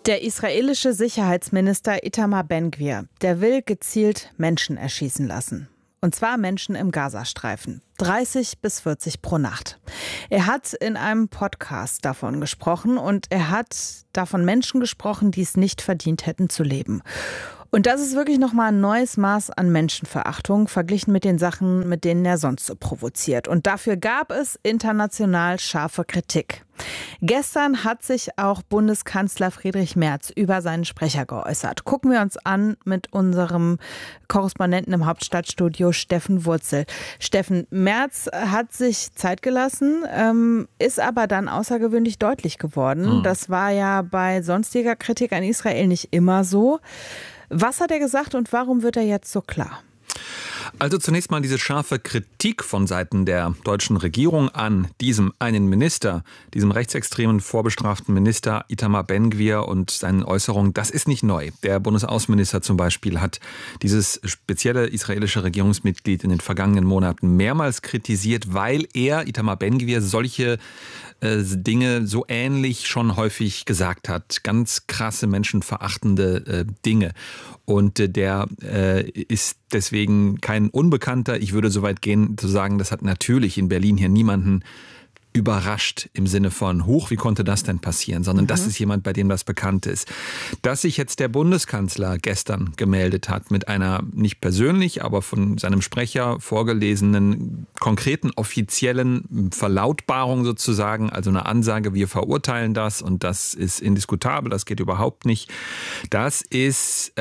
Der israelische Sicherheitsminister Itamar Ben-Gvir, der will gezielt Menschen erschießen lassen. Und zwar Menschen im Gazastreifen. 30 bis 40 pro Nacht. Er hat in einem Podcast davon gesprochen und er hat davon Menschen gesprochen, die es nicht verdient hätten zu leben. Und das ist wirklich nochmal ein neues Maß an Menschenverachtung, verglichen mit den Sachen, mit denen er sonst so provoziert. Und dafür gab es international scharfe Kritik. Gestern hat sich auch Bundeskanzler Friedrich Merz über seinen Sprecher geäußert. Gucken wir uns an mit unserem Korrespondenten im Hauptstadtstudio, Steffen Wurzel. Steffen, Merz hat sich Zeit gelassen, ist aber dann außergewöhnlich deutlich geworden. Das war ja bei sonstiger Kritik an Israel nicht immer so. Was hat er gesagt und warum wird er jetzt so klar? Also zunächst mal diese scharfe Kritik von Seiten der deutschen Regierung an diesem einen Minister, diesem rechtsextremen vorbestraften Minister Itamar Ben-Gvir und seinen Äußerungen, das ist nicht neu. Der Bundesaußenminister zum Beispiel hat dieses spezielle israelische Regierungsmitglied in den vergangenen Monaten mehrmals kritisiert, weil er, Itamar Ben-Gvir, solche Dinge so ähnlich schon häufig gesagt hat. Ganz krasse, menschenverachtende Dinge. Und der ist deswegen kein Unbekannter. Ich würde so weit gehen, zu sagen, das hat natürlich in Berlin hier niemanden überrascht im Sinne von, wie konnte das denn passieren? Sondern das ist jemand, bei dem das bekannt ist. Dass sich jetzt der Bundeskanzler gestern gemeldet hat mit einer nicht persönlich, aber von seinem Sprecher vorgelesenen, konkreten, offiziellen Verlautbarung sozusagen, also eine Ansage, wir verurteilen das und das ist indiskutabel, das geht überhaupt nicht. Das ist,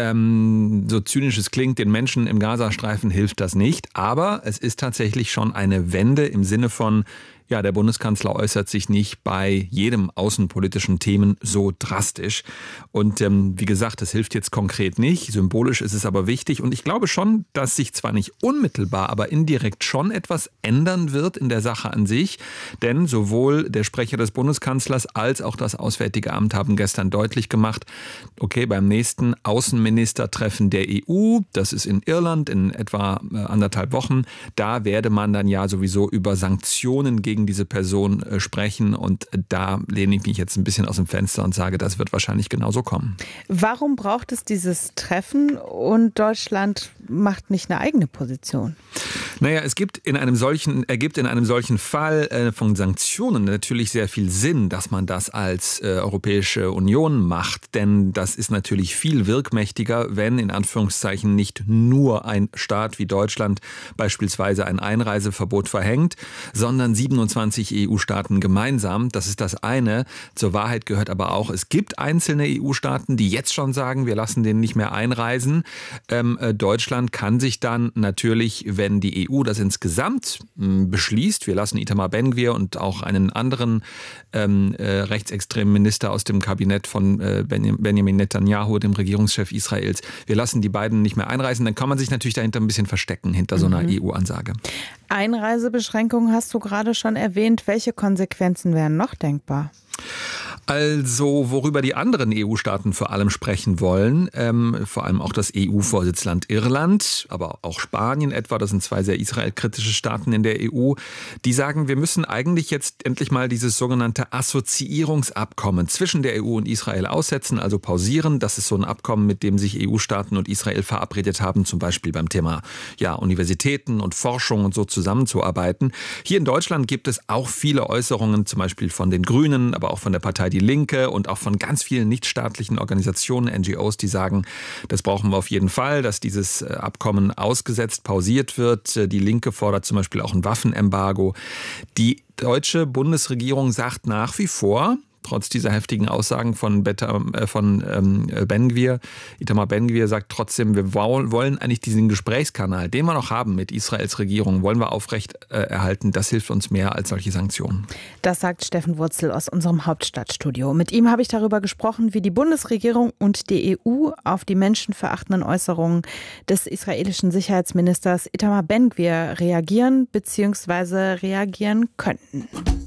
so zynisch es klingt, den Menschen im Gazastreifen hilft das nicht, aber es ist tatsächlich schon eine Wende im Sinne von, ja, der Bundeskanzler äußert sich nicht bei jedem außenpolitischen Themen so drastisch. Und wie gesagt, das hilft jetzt konkret nicht. Symbolisch ist es aber wichtig. Und ich glaube schon, dass sich zwar nicht unmittelbar, aber indirekt schon etwas ändern wird in der Sache an sich. Denn sowohl der Sprecher des Bundeskanzlers als auch das Auswärtige Amt haben gestern deutlich gemacht, okay, beim nächsten Außenministertreffen der EU, das ist in Irland in etwa 1,5 Wochen, da werde man dann ja sowieso über Sanktionen gegen diese Person sprechen und da lehne ich mich jetzt ein bisschen aus dem Fenster und sage, das wird wahrscheinlich genauso kommen. Warum braucht es dieses Treffen und Deutschland macht nicht eine eigene Position? Naja, ergibt in einem solchen Fall von Sanktionen natürlich sehr viel Sinn, dass man das als Europäische Union macht, denn das ist natürlich viel wirkmächtiger, wenn in Anführungszeichen nicht nur ein Staat wie Deutschland beispielsweise ein Einreiseverbot verhängt, sondern 27 EU-Staaten gemeinsam. Das ist das eine. Zur Wahrheit gehört aber auch, es gibt einzelne EU-Staaten, die jetzt schon sagen, wir lassen den nicht mehr einreisen. Deutschland kann sich dann natürlich, wenn die EU das insgesamt beschließt, wir lassen Itamar Ben-Gvir und auch einen anderen rechtsextremen Minister aus dem Kabinett von Benjamin Netanyahu, dem Regierungschef Israels, wir lassen die beiden nicht mehr einreisen, dann kann man sich natürlich dahinter ein bisschen verstecken, hinter so einer EU-Ansage. Einreisebeschränkungen hast du gerade schon erwähnt. Welche Konsequenzen wären noch denkbar? Also, worüber die anderen EU-Staaten vor allem sprechen wollen, vor allem auch das EU-Vorsitzland Irland, aber auch Spanien etwa, das sind 2 sehr israelkritische Staaten in der EU, die sagen, wir müssen eigentlich jetzt endlich mal dieses sogenannte Assoziierungsabkommen zwischen der EU und Israel aussetzen, also pausieren. Das ist so ein Abkommen, mit dem sich EU-Staaten und Israel verabredet haben, zum Beispiel beim Thema Universitäten und Forschung und so zusammenzuarbeiten. Hier in Deutschland gibt es auch viele Äußerungen, zum Beispiel von den Grünen, aber auch von der Partei Die Linke und auch von ganz vielen nichtstaatlichen Organisationen, NGOs, die sagen, das brauchen wir auf jeden Fall, dass dieses Abkommen ausgesetzt, pausiert wird. Die Linke fordert zum Beispiel auch ein Waffenembargo. Die deutsche Bundesregierung sagt nach wie vor, trotz dieser heftigen Aussagen von Ben-Gvir, Itamar Ben-Gvir sagt trotzdem, wir wollen eigentlich diesen Gesprächskanal, den wir noch haben mit Israels Regierung, wollen wir aufrecht erhalten. Das hilft uns mehr als solche Sanktionen. Das sagt Steffen Wurzel aus unserem Hauptstadtstudio. Mit ihm habe ich darüber gesprochen, wie die Bundesregierung und die EU auf die menschenverachtenden Äußerungen des israelischen Sicherheitsministers Itamar Ben-Gvir reagieren bzw. reagieren könnten.